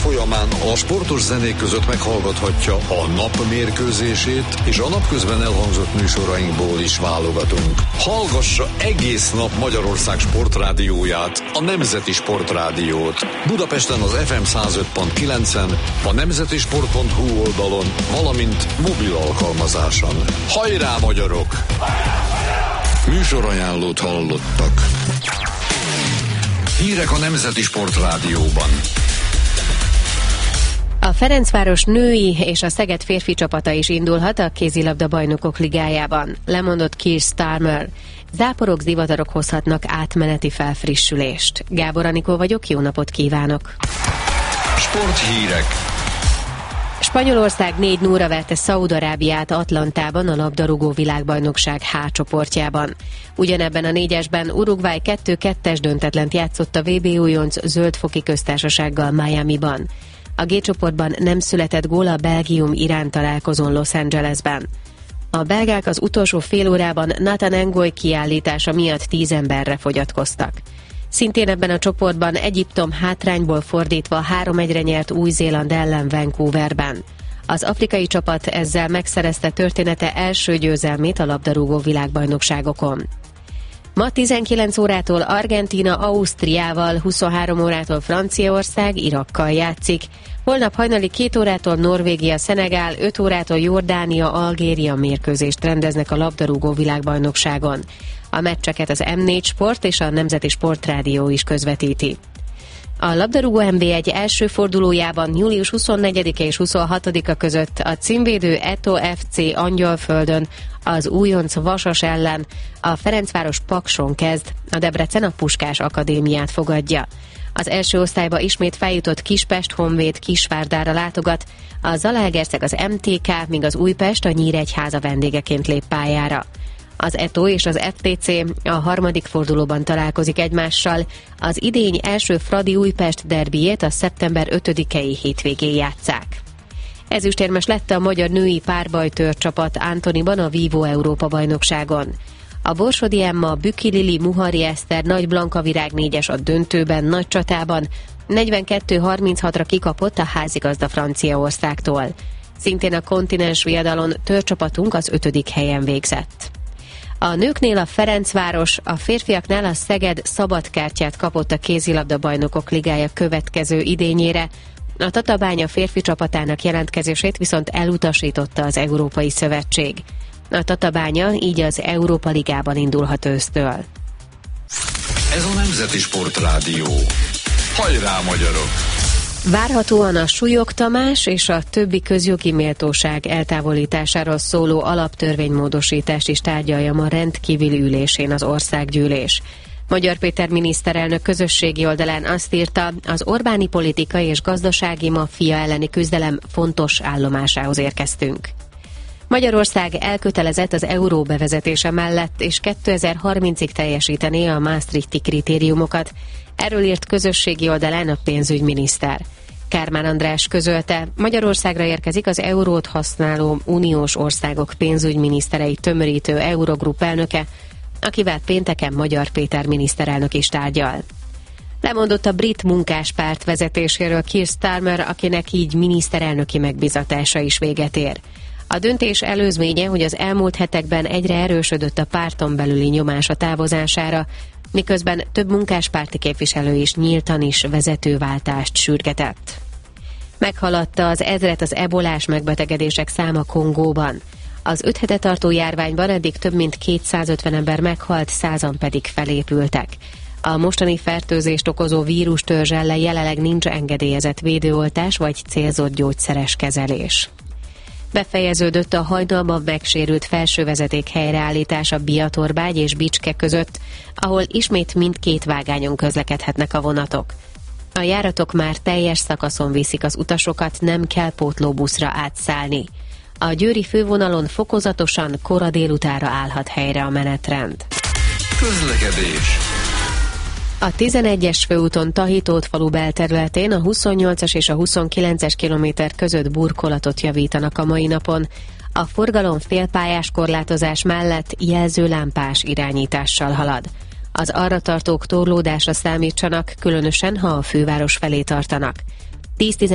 folyamán a sportos zenék között meghallgathatja a nap mérkőzését, és a napközben elhangzott műsorainkból is válogatunk. Hallgassa egész nap Magyarország sportrádióját, a Nemzeti Sportrádiót. Budapesten az FM 105.9-en, a nemzetisport.hu oldalon, valamint mobil alkalmazáson. Hajrá, magyarok! Műsorajánlót hallottak. Hírek a Nemzeti Sportrádióban. A Ferencváros női és a Szeged férfi csapata is indulhat a kézilabda bajnokok ligájában, lemondott Keir Starmer. Záporok, zivatarok hozhatnak átmeneti felfrissülést. Gábor Anikó vagyok, jó napot kívánok! Sporthírek. Spanyolország 4-0-ra verte Szaúd-Arábiát Atlantában a labdarúgó világbajnokság H csoportjában. Ugyanebben a négyesben Uruguay 2-2-es döntetlent játszott a VB újonc Zöld-foki köztársasággal Miamiban. A G csoportban nem született gól a Belgium-Irán találkozón Los Angelesben. A belgák az utolsó fél órában Nathan Ngoy kiállítása miatt 10 emberre fogyatkoztak. Szintén ebben a csoportban Egyiptom hátrányból fordítva 3-1-re nyert Új-Zéland ellen Vancouverben. Az afrikai csapat ezzel megszerezte története első győzelmét a labdarúgó világbajnokságokon. Ma 19 órától Argentína Ausztriával, 23 órától Franciaország Irakkal játszik. Holnap hajnali 2 órától Norvégia Szenegál, 5 órától Jordánia Algéria mérkőzést rendeznek a labdarúgó világbajnokságon. A meccseket az M4 Sport és a Nemzeti Sportrádió is közvetíti. A labdarúgó NB1 első fordulójában július 24-e és 26-a között a címvédő Eto FC Angyalföldön az újonc Vasas ellen a Ferencváros Pakson kezd, a Debrecen a Puskás Akadémiát fogadja. Az első osztályba ismét feljutott Kispest Honvéd Kisvárdára látogat, a Zalaegerszeg az MTK, míg az Újpest a Nyíregyháza vendégeként lép pályára. Az ETO és az FTC a harmadik fordulóban találkozik egymással, az idény első Fradi Újpest derbijét a szeptember 5-i hétvégén játsszák. Ezüstérmes lett a magyar női párbajtőr csapat Antoniban a Vívó Európa-bajnokságon. A Borsodi Emma, Büki Lili, Muhari Eszter, Nagy Blanka Virág 4-es a döntőben, nagy csatában 42-36-ra kikapott a házigazda Franciaországtól. Szintén a kontinens viadalon törcsapatunk az 5. helyen végzett. A nőknél a Ferencváros, a férfiaknál a Szeged szabadkártyát kapott a kézilabda bajnokok ligája következő idényére. A Tatabánya férfi csapatának jelentkezését viszont elutasította az Európai Szövetség. A Tatabánya így az Európa Ligában indulhat ősztől. Ez a Nemzeti Sportrádió. Hajrá, magyarok! Várhatóan a Súlyog Tamás és a többi közjogi méltóság eltávolításáról szóló alaptörvénymódosítást is tárgyalja ma rendkívüli ülésén az országgyűlés. Magyar Péter miniszterelnök közösségi oldalán azt írta, az Orbáni politika és gazdasági maffia elleni küzdelem fontos állomásához érkeztünk. Magyarország elkötelezett az euró bevezetése mellett, és 2030-ig teljesítené a Maastrichti kritériumokat. Erről írt közösségi oldalán a pénzügyminiszter. Kármán András közölte, Magyarországra érkezik az eurót használó uniós országok pénzügyminisztereit tömörítő Eurogroup elnöke, akivel pénteken Magyar Péter miniszterelnök is tárgyal. Lemondott a brit munkáspárt vezetéséről Keir Starmer, akinek így miniszterelnöki megbízatása is véget ér. A döntés előzménye, hogy az elmúlt hetekben egyre erősödött a párton belüli nyomás a távozására, miközben több munkáspárti képviselő is nyíltan is vezetőváltást sürgetett. Meghaladta az 1000-et az ebolás megbetegedések száma Kongóban. Az 5 hete tartó járványban eddig több mint 250 ember meghalt, 100-an pedig felépültek. A mostani fertőzést okozó vírustörzs ellen jelenleg nincs engedélyezett védőoltás vagy célzott gyógyszeres kezelés. Befejeződött a hajnalban megsérült felsővezeték helyreállítása Biatorbágy és Bicske között, ahol ismét mindkét vágányon közlekedhetnek a vonatok. A járatok már teljes szakaszon viszik az utasokat, nem kell pótlóbuszra átszállni. A győri fővonalon fokozatosan kora délutára állhat helyre a menetrend. Közlekedés. A 11-es főúton Tahitót falu belterületén a 28-as és a 29-es kilométer között burkolatot javítanak a mai napon. A forgalom félpályás korlátozás mellett jelzőlámpás irányítással halad. Az arratartók torlódásra számítsanak, különösen ha a főváros felé tartanak. 10-15